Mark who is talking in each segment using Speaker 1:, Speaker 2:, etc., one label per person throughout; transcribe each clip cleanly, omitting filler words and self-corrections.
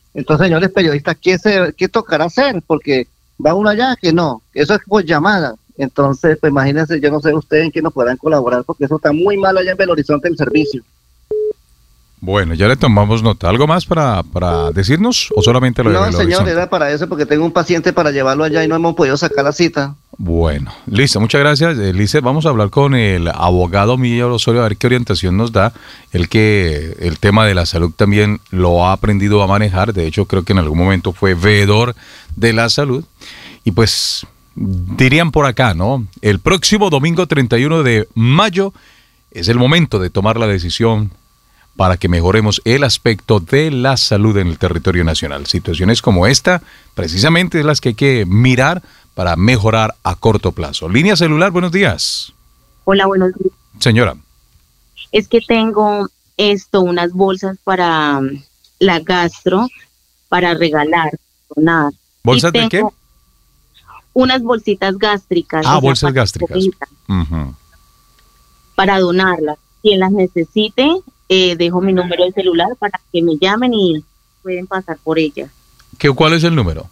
Speaker 1: Entonces, señores periodistas, ¿qué tocará hacer? Porque va uno allá que no, eso es por llamada. Entonces, pues imagínense, yo no sé ustedes en qué nos podrán colaborar, porque eso está muy mal allá en Belo Horizonte el servicio.
Speaker 2: Bueno, ya le tomamos nota. ¿Algo más para decirnos o solamente lo de
Speaker 1: No,
Speaker 2: Belo
Speaker 1: señor,
Speaker 2: Horizonte?
Speaker 1: era para eso, porque tengo un paciente para llevarlo allá y no hemos podido sacar la cita.
Speaker 2: Bueno, listo, muchas gracias. Lice, vamos a hablar con el abogado Miguel Osorio a ver qué orientación nos da. El tema de la salud también lo ha aprendido a manejar. De hecho, creo que en algún momento fue veedor de la salud. Y pues dirían por acá, ¿no? El próximo domingo 31 de mayo es el momento de tomar la decisión para que mejoremos el aspecto de la salud en el territorio nacional. Situaciones como esta, precisamente, es las que hay que mirar para mejorar a corto plazo. Línea celular, buenos días.
Speaker 3: Hola, buenos días.
Speaker 2: Señora.
Speaker 3: Es que tengo unas bolsas para la gastro, para regalar, donar.
Speaker 2: ¿Bolsas de qué?
Speaker 3: Unas bolsitas gástricas.
Speaker 2: Bolsas gástricas. Uh-huh.
Speaker 3: Para donarlas. Quien las necesite, dejo mi número de celular para que me llamen y pueden pasar por ellas.
Speaker 2: ¿Cuál es el número?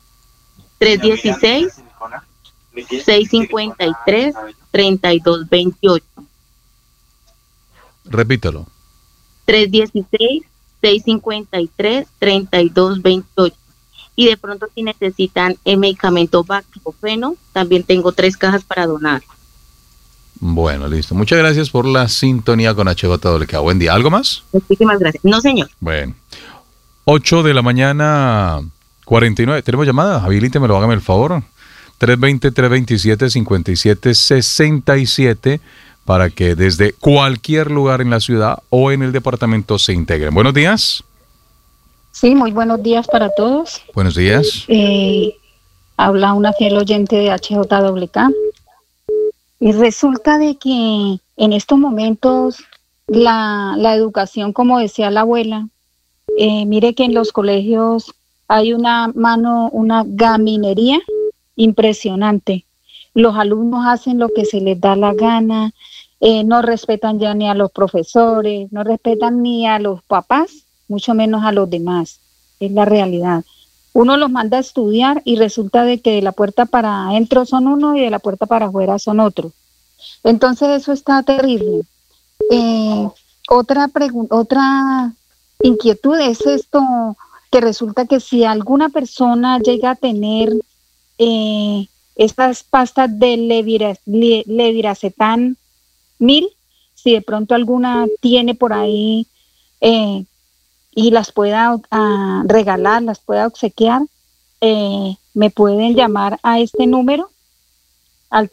Speaker 3: 316-653-3228.
Speaker 2: Repítelo.
Speaker 3: 316-653-3228. Y de pronto si necesitan el medicamento baclofeno, también tengo 3 cajas para donar.
Speaker 2: Bueno, listo. Muchas gracias por la sintonía con HJWK. Buen día. ¿Algo más?
Speaker 3: Muchísimas gracias. No, señor.
Speaker 2: Bueno. 8 de la mañana, 49. ¿Tenemos llamada? Habilítemelo, hágame el favor. 320-327-5767 para que desde cualquier lugar en la ciudad o en el departamento se integren. Buenos días.
Speaker 4: Sí, muy buenos días para todos.
Speaker 2: Buenos días.
Speaker 4: Habla una fiel oyente de HJWK. Y resulta de que en estos momentos la educación, como decía la abuela, mire que en los colegios hay una gaminería impresionante. Los alumnos hacen lo que se les da la gana, no respetan ya ni a los profesores, no respetan ni a los papás, mucho menos a los demás. Es la realidad. Uno los manda a estudiar y resulta de que de la puerta para adentro son uno y de la puerta para afuera son otro. Entonces eso está terrible. Otra inquietud es esto, que resulta que si alguna persona llega a tener estas pastas de leviracetán 1000, si de pronto alguna tiene por ahí y las pueda regalar, las pueda obsequiar, me pueden llamar a este número, al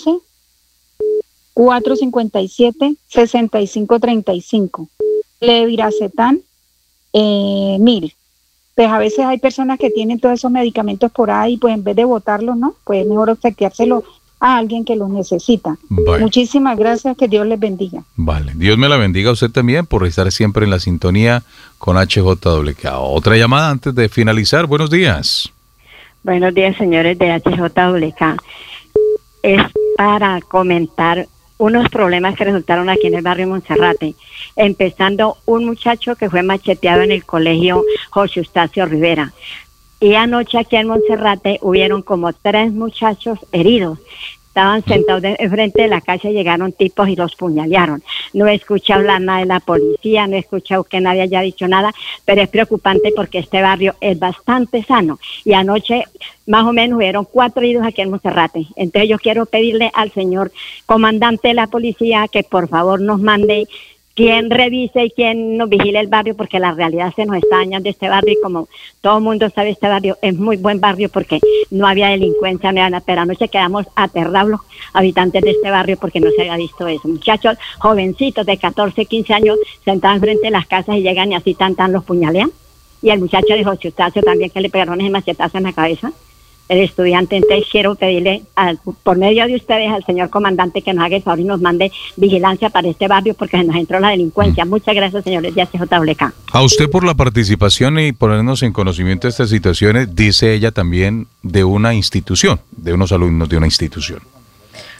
Speaker 4: 311-457-6535. Leviracetán 1000. Pues a veces hay personas que tienen todos esos medicamentos por ahí, pues en vez de botarlos, ¿no? Pues es mejor obsequiárselo a alguien que los necesita. Vale. Muchísimas gracias, que Dios les bendiga.
Speaker 2: Vale, Dios me la bendiga a usted también por estar siempre en la sintonía con HJWK. Otra llamada antes de finalizar. Buenos días.
Speaker 5: Buenos días, señores de HJWK. Es para comentar unos problemas que resultaron aquí en el barrio Monserrate. Empezando, un muchacho que fue macheteado en el colegio José Eustacio Rivera. Y anoche aquí en Monserrate hubieron como 3 muchachos heridos. Estaban sentados enfrente de la casa y llegaron tipos y los puñalearon. No he escuchado hablar nada de la policía, no he escuchado que nadie haya dicho nada, pero es preocupante porque este barrio es bastante sano. Y anoche más o menos hubieron 4 heridos aquí en Monserrate. Entonces yo quiero pedirle al señor comandante de la policía que por favor nos mande quien revise y quien nos vigile el barrio, porque la realidad se nos está dañando este barrio, y como todo el mundo sabe, este barrio es muy buen barrio porque no había delincuencia, no había nada, pero anoche quedamos aterrados los habitantes de este barrio porque no se había visto eso. Muchachos jovencitos de 14, 15 años sentados frente de las casas y llegan y así tan los puñalean. Y el muchacho de José Eustacio también, que le pegaron ese machetazo en la cabeza, el estudiante. Entonces quiero pedirle por medio de ustedes al señor comandante que nos haga el favor y nos mande vigilancia para este barrio porque se nos entró la delincuencia. Muchas gracias, señores de HJWK.
Speaker 2: A usted por la participación y ponernos en conocimiento de estas situaciones. Dice ella también de una institución, de unos alumnos de una institución.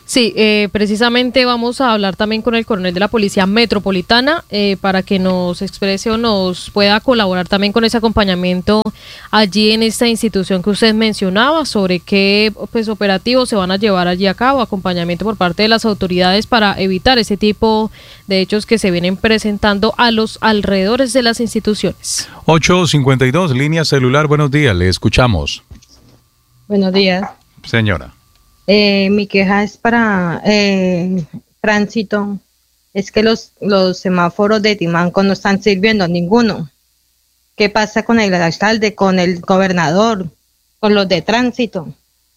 Speaker 6: Sí, precisamente vamos a hablar también con el coronel de la Policía Metropolitana para que nos exprese o nos pueda colaborar también con ese acompañamiento allí en esta institución que usted mencionaba, sobre qué pues operativos se van a llevar allí a cabo, acompañamiento por parte de las autoridades para evitar ese tipo de hechos que se vienen presentando a los alrededores de las instituciones.
Speaker 2: 852, línea celular, buenos días, le escuchamos.
Speaker 7: Buenos días.
Speaker 2: Señora.
Speaker 7: Mi queja es para tránsito. Es que los semáforos de Timanco no están sirviendo ninguno. ¿Qué pasa con el alcalde, con el gobernador, con los de tránsito?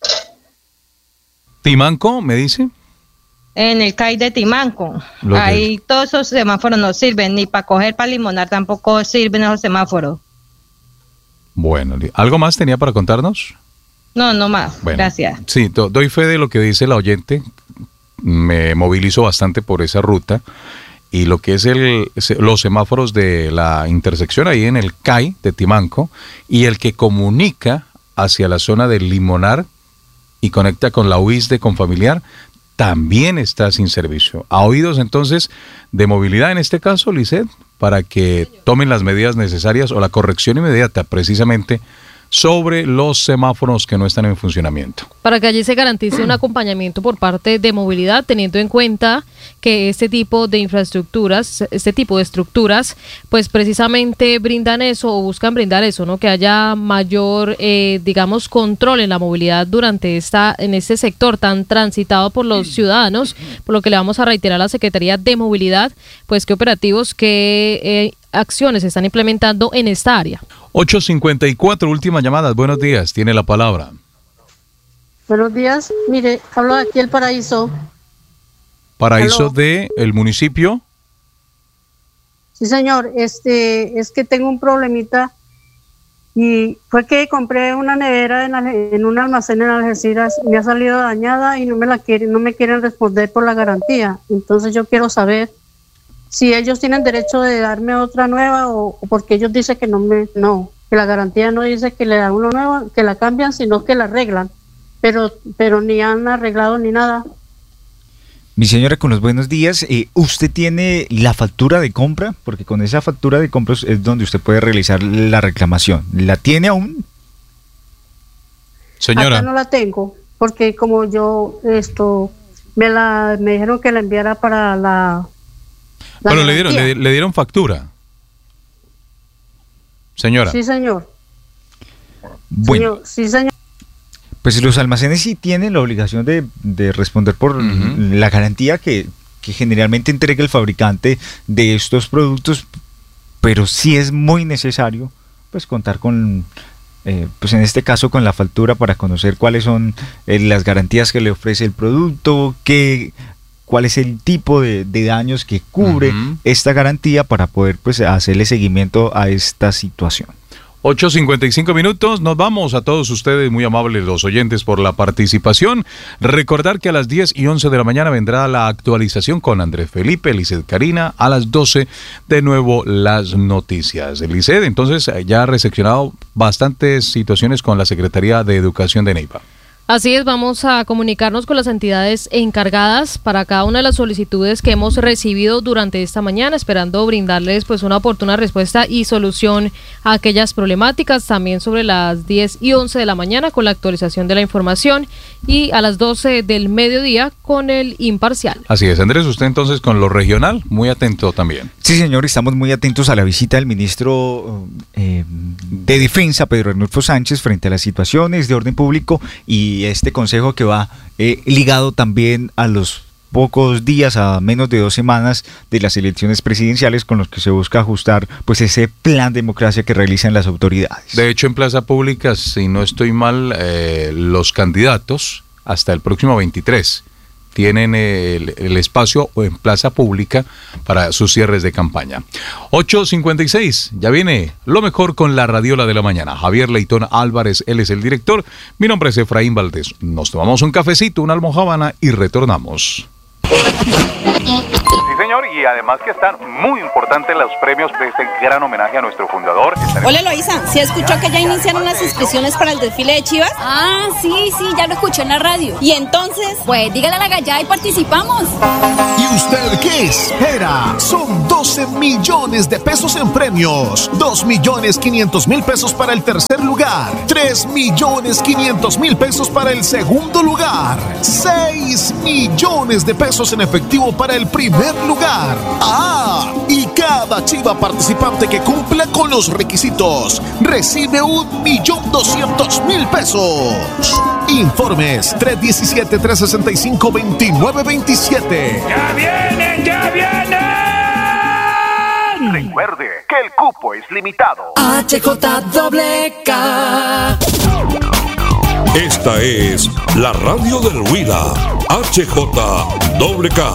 Speaker 2: ¿Timanco, me dice?
Speaker 7: En el CAI de Timanco. Ahí todos esos semáforos no sirven, ni para coger, para limonar tampoco sirven esos semáforos.
Speaker 2: Bueno, ¿algo más tenía para contarnos?
Speaker 7: No más, bueno, gracias.
Speaker 2: Sí, doy fe de lo que dice la oyente, me movilizo bastante por esa ruta y lo que es los semáforos de la intersección ahí en el CAI de Timanco y el que comunica hacia la zona del Limonar y conecta con la UIS de Confamiliar también está sin servicio. A oídos entonces de movilidad en este caso, Lisset, para que tomen las medidas necesarias o la corrección inmediata precisamente sobre los semáforos que no están en funcionamiento.
Speaker 6: Para que allí se garantice un acompañamiento por parte de movilidad, teniendo en cuenta que este tipo de infraestructuras, este tipo de estructuras, pues precisamente brindan eso o buscan brindar eso, ¿no? Que haya mayor, digamos, control en la movilidad durante en este sector tan transitado por los ciudadanos, por lo que le vamos a reiterar a la Secretaría de Movilidad, pues qué operativos, qué acciones se están implementando en esta área.
Speaker 2: 854, última llamada. Buenos días, tiene la palabra.
Speaker 8: Buenos días, mire, hablo de aquí el Paraíso.
Speaker 2: ¿Paraíso de el municipio?
Speaker 8: Sí, señor, es que tengo un problemita y fue que compré una nevera en un almacén en Algeciras, me ha salido dañada y no me quieren responder por la garantía. Entonces yo quiero saber si ellos tienen derecho de darme otra nueva o porque ellos dicen que que la garantía no dice que le dan una nueva, que la cambian, sino que la arreglan, pero ni han arreglado ni nada.
Speaker 9: Mi señora, con los buenos días, ¿usted tiene la factura de compra? Porque con esa factura de compra es donde usted puede realizar la reclamación. ¿La tiene aún?
Speaker 2: Señora.
Speaker 8: Acá no la tengo, porque como yo me dijeron que la enviara para la
Speaker 2: bueno, le dieron factura. Señora.
Speaker 8: Sí, señor.
Speaker 9: Bueno.
Speaker 8: Sí, señor.
Speaker 9: Pues los almacenes sí tienen la obligación de responder por la garantía que generalmente entrega el fabricante de estos productos, pero sí es muy necesario pues contar con, pues en este caso con la factura para conocer cuáles son las garantías que le ofrece el producto, cuál es el tipo de daños que cubre esta garantía para poder pues hacerle seguimiento a esta situación.
Speaker 2: 8:55 minutos, nos vamos. A todos ustedes, muy amables los oyentes por la participación. Recordar que a las 10:11 de la mañana vendrá la actualización con Andrés Felipe, Lisset Karina, a las 12 de nuevo las noticias. Lisset, entonces ya ha recepcionado bastantes situaciones con la Secretaría de Educación de Neiva.
Speaker 6: Así es, vamos a comunicarnos con las entidades encargadas para cada una de las solicitudes que hemos recibido durante esta mañana, esperando brindarles pues una oportuna respuesta y solución a aquellas problemáticas. También sobre las 10:11 de la mañana con la actualización de la información y a las 12 del mediodía con el imparcial.
Speaker 2: Así es, Andrés, usted entonces con lo regional, muy atento también.
Speaker 9: Sí, señor, estamos muy atentos a la visita del ministro de Defensa, Pedro Arnulfo Sánchez, frente a las situaciones de orden público y este consejo que va ligado también a los pocos días, a menos de 2 semanas de las elecciones presidenciales, con los que se busca ajustar pues ese plan de democracia que realizan las autoridades.
Speaker 2: De hecho, en Plaza Pública, si no estoy mal, los candidatos hasta el próximo 23 tienen el espacio en Plaza Pública para sus cierres de campaña. 8:56, ya viene lo mejor con la radiola de la mañana. Javier Leitón Álvarez, él es el director. Mi nombre es Efraín Valdés. Nos tomamos un cafecito, una almojábana y retornamos.
Speaker 10: Sí, señor.
Speaker 2: señor, y además que están muy importantes los premios de este gran homenaje a nuestro fundador.
Speaker 10: Hola, Eloísa, ¿sí escuchó que ya iniciaron las inscripciones para el desfile de Chivas?
Speaker 11: Ah, sí, ya lo escuché en la radio.
Speaker 10: ¿Y entonces?
Speaker 11: Pues dígale a la gallada y participamos.
Speaker 12: ¿Y usted qué espera? Son 12 millones de pesos en premios, 2.500.000 pesos para el tercer lugar, 3.500.000 pesos para el segundo lugar, 6 millones de pesos en efectivo para el primer lugar. ¡Ah! Y cada chiva participante que cumpla con los requisitos recibe 1.200.000 pesos. Informes 317-365-2927.
Speaker 13: ¡Ya vienen, ya vienen!
Speaker 14: Recuerde que el cupo es limitado.
Speaker 13: HJWK.
Speaker 15: Esta es la radio del Huila, HJWK.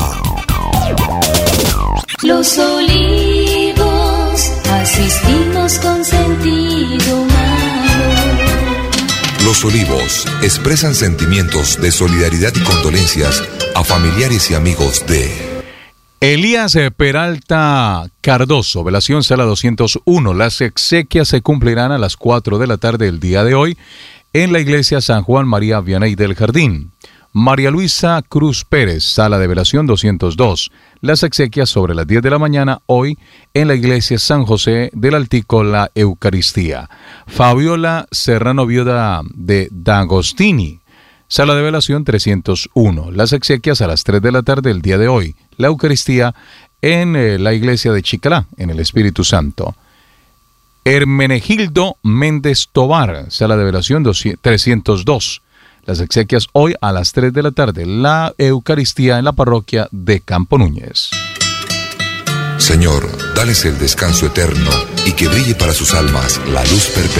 Speaker 16: Los Olivos, asistimos con sentido humano.
Speaker 17: Los Olivos expresan sentimientos de solidaridad y condolencias a familiares y amigos de
Speaker 2: Elías Peralta Cardoso, velación sala 201. Las exequias se cumplirán a las 4 de la tarde del día de hoy en la iglesia San Juan María Vianney del Jardín. María Luisa Cruz Pérez, sala de velación 202. Las exequias sobre las 10 de la mañana hoy en la iglesia San José del Altico, la Eucaristía. Fabiola Serrano, viuda de D'Agostini, sala de velación 301. Las exequias a las 3 de la tarde del día de hoy. La Eucaristía en la iglesia de Chicalá, en el Espíritu Santo. Hermenegildo Méndez Tobar, sala de velación 302. Las exequias hoy a las 3 de la tarde. La Eucaristía en la parroquia de Campo Núñez.
Speaker 17: Señor, dales el descanso eterno y que brille para sus almas la luz perpetua.